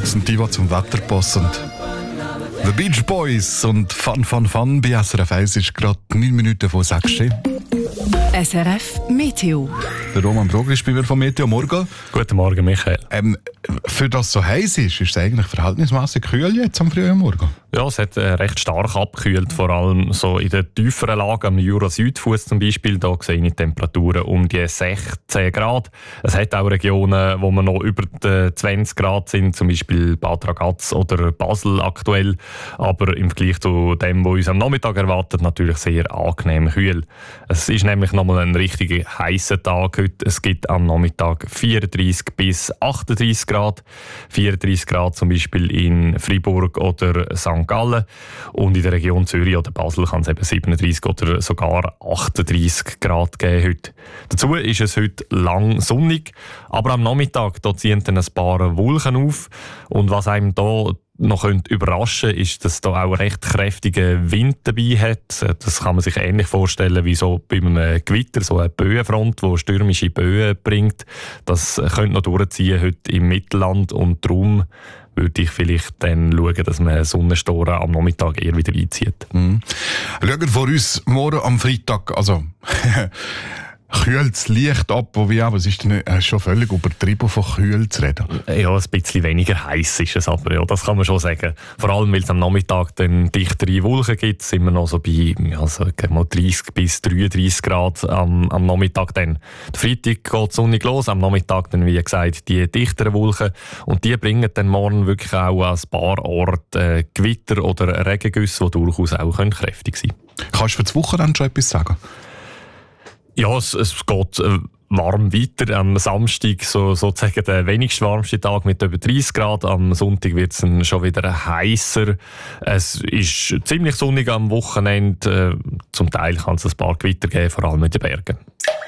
sind die zum Wetter passen. The Beach Boys und Fun Fun Fun bei SRF 1 ist gerade 9 Minuten vor 6 Uhr. SRF Meteo. Der Roman Brogli ist bei mir von Meteo. Morgen. Guten Morgen, Michael. Für das so heiß ist es eigentlich verhältnismäßig kühl jetzt am frühen Morgen? Ja, es hat recht stark abgekühlt, vor allem so in den tieferen Lagen, am Jura-Südfuss zum Beispiel. Da sehen die Temperaturen um die 16 Grad. Es hat auch Regionen, wo wir noch über die 20 Grad sind, zum Beispiel Bad Ragaz oder Basel aktuell. Aber im Vergleich zu dem, was uns am Nachmittag erwartet, natürlich sehr angenehm kühl. Es ist nämlich nochmal ein richtig heißer Tag heute. Es gibt am Nachmittag 34 bis 38 Grad. 34 Grad zum Beispiel in Freiburg oder St. Gallen. Und in der Region Zürich oder Basel kann es eben 37 oder sogar 38 Grad geben heute. Dazu ist es heute lang sonnig, aber am Nachmittag da ziehen dann ein paar Wolken auf. Und was einem da noch überraschen könnte, ist, dass da auch recht kräftiger Wind dabei hat. Das kann man sich ähnlich vorstellen wie so bei einem Gewitter, so eine Böenfront, die stürmische Böen bringt. Das könnte noch durchziehen heute im Mittelland und darum würde ich vielleicht dann schauen, dass man Sonnenstoren am Nachmittag eher wieder einzieht. Schauen vor uns morgen am Freitag, also kühlt das Licht ab, aber es ist schon völlig übertrieben, von kühl zu reden. Ja, ein bisschen weniger heiß ist es aber, ja, das kann man schon sagen. Vor allem, weil es am Nachmittag dann dichtere Wolken gibt, sind wir noch so bei 30 bis 33 Grad am Nachmittag dann. Der Freitag geht sonnig los, am Nachmittag dann, wie gesagt, die dichteren Wolken und die bringen dann morgen wirklich auch an ein paar Orten Gewitter oder Regengüsse, die durchaus auch kräftig sein können. Kannst du für das Wochenende schon etwas sagen? Ja, es geht warm weiter. Am Samstag sozusagen der wenigst warmste Tag mit über 30 Grad. Am Sonntag wird es schon wieder heißer. Es ist ziemlich sonnig am Wochenende. Zum Teil kann es ein paar Gewitter geben, vor allem in den Bergen.